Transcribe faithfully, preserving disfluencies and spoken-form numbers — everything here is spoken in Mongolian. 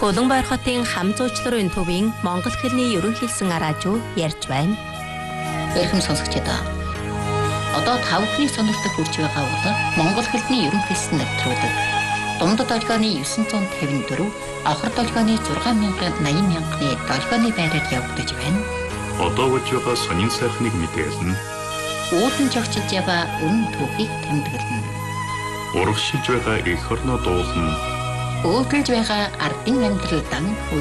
Улаанбаяр хотын хам зуучларын төвийн Монгол хэлний ерөнхийлсэн араажуу ярьж байна. Эрхэм сонсогчдоо. Одоо тавхны сонирхолтой хүрч байгаа бол Монгол хэлний ерөнхийлсэн нэвтрүүлэг. Дундад долгионы дев'ятсот тавин дөрөв, авхар долгионы зургаан мянган найман мянганы долгионы байраар явагдаж байна. Одоо болж байгаа сонин сайхныг мэдээлнэ. Уулын жогчж яваа үнэн түүхийг тэмдэглэнэ. Урагшилж байгаа эх орноо дуулна. Өөдөлж байгаа ардын амьдрал дан